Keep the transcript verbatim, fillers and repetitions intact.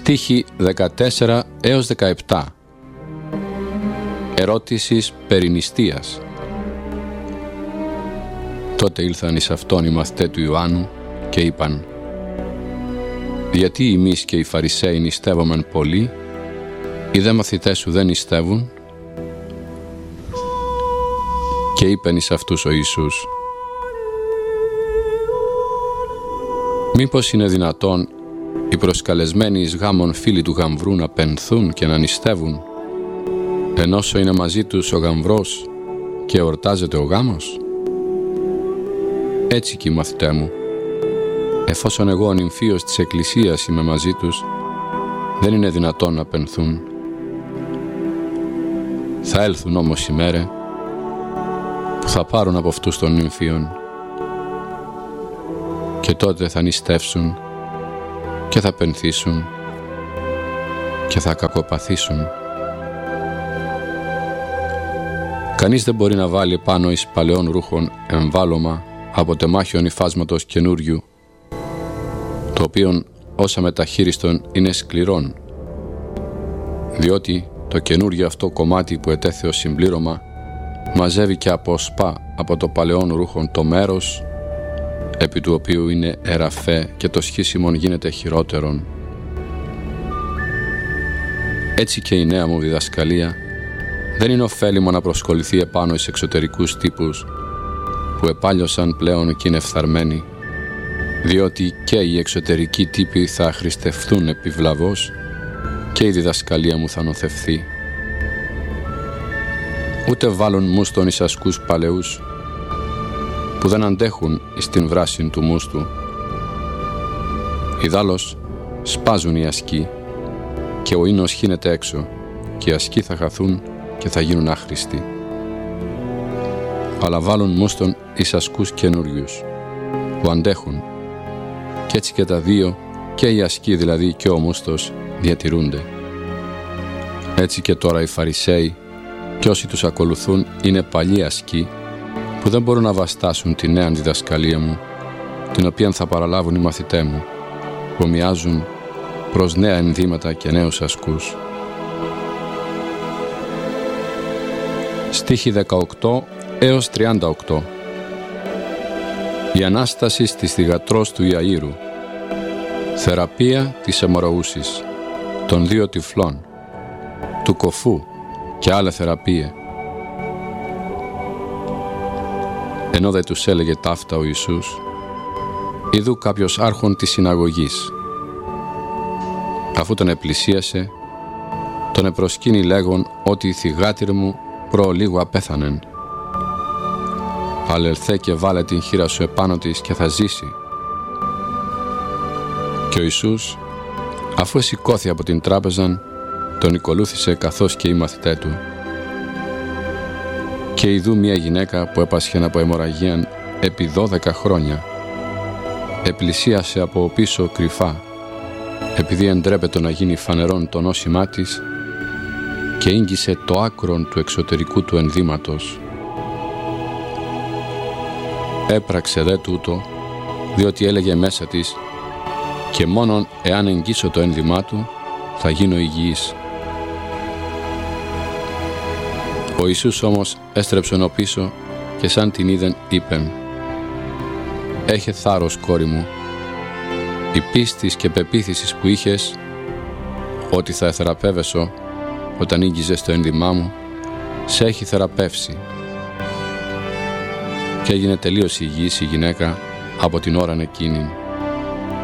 Στίχοι δεκατέσσερα έως δεκαεπτά. Ερώτησης περί νηστείας. Τότε ήλθαν εις αυτόν οι μαθηταί του Ιωάννου και είπαν: γιατί εμείς και οι Φαρισαίοι νηστεύομεν πολύ, οι δε μαθητές σου δεν νηστεύουν? Και είπεν εις αυτούς ο Ιησούς: μήπως είναι δυνατόν οι προσκαλεσμένοι εις γάμον φίλοι του γαμβρού να πενθούν και να νηστεύουν, ενώσο είναι μαζί τους ο γαμβρός και εορτάζεται ο γάμος? Έτσι και οι μαθητέ μου, εφόσον εγώ ο νυμφίος της Εκκλησίας είμαι μαζί τους, δεν είναι δυνατόν να πενθούν. Θα έλθουν όμως οι μέρες που θα πάρουν από αυτούς των νυμφίων και τότε θα νηστεύσουν και θα πενθήσουν και θα κακοπαθήσουν. Κανείς δεν μπορεί να βάλει πάνω εις παλαιών ρούχων εμβάλωμα από τεμάχιον υφάσματος καινούριου, το οποίον όσα μεταχείριστον είναι σκληρόν, διότι το καινούριο αυτό κομμάτι που ετέθη ως συμπλήρωμα μαζεύει και αποσπά από το παλαιόν ρούχον το μέρος επί του οποίου είναι εραφέ και το σχίσιμον γίνεται χειρότερον. Έτσι και η νέα μου διδασκαλία δεν είναι ωφέλιμο να προσκοληθεί επάνω εις εξωτερικούς τύπους που επάλιωσαν πλέον και είναι φθαρμένοι, διότι και οι εξωτερικοί τύποι θα αχρηστευτούν επιβλαβώς και η διδασκαλία μου θα νοθευθεί. Ούτε βάλουν μούστον εις ασκούς παλαιούς που δεν αντέχουν εις την βράση του μούστου. Ιδάλλως σπάζουν οι ασκοί και ο ίνος χύνεται έξω και οι ασκοί θα χαθούν και θα γίνουν άχρηστοι. Αλλά βάλουν μούστον εις ασκούς καινούριους που αντέχουν, και έτσι και τα δύο, και οι ασκοί δηλαδή και ο μούστος, διατηρούνται. Έτσι και τώρα οι Φαρισαίοι και όσοι τους ακολουθούν είναι παλιοί ασκοί που δεν μπορούν να βαστάσουν τη νέα διδασκαλία μου, την οποία θα παραλάβουν οι μαθητέ μου, που ομοιάζουν προς νέα ενδύματα και νέους ασκούς. Στίχοι δεκαοκτώ έως τριάντα οκτώ. Η Ανάσταση της θυγατρός του Ιαΐρου. Θεραπεία της αιμορροούσης, των δύο τυφλών, του κοφού και άλλα θεραπεία. Ενώ δε τους έλεγε ταύτα ο Ιησούς, είδου κάποιος άρχον της συναγωγής. Αφού τον επλησίασε, τον επροσκύνει λέγον ότι η θυγάτηρ μου προ λίγο απέθανεν. Αλλά ελθέ και βάλε την χείρα σου επάνω της και θα ζήσει. Και ο Ιησούς, αφού σηκώθη από την τράπεζαν, τον ακολούθησε καθώς και οι μαθητέ του. Και ιδού μια γυναίκα που έπασχεν από αιμορραγίαν επί δώδεκα χρόνια, επλησίασε από πίσω κρυφά, επειδή εντρέπετο να γίνει φανερόν το νόσημά της, και ήγγισε το άκρον του εξωτερικού του ενδύματος. Έπραξε δε τούτο, διότι έλεγε μέσα της, και μόνον εάν εγγύσω το ένδυμά του, θα γίνω υγιής. Ο Ιησούς όμως έστρεψε οπίσω και σαν την είδεν είπεν: έχε θάρρος, κόρη μου, η πίστης και πεποίθησης που είχες ότι θα εθεραπεύεσαι όταν ήγγιζες το ένδυμά μου, σε έχει θεραπεύσει. Και έγινε τελείως υγιής η γυναίκα από την ώρα εκείνη.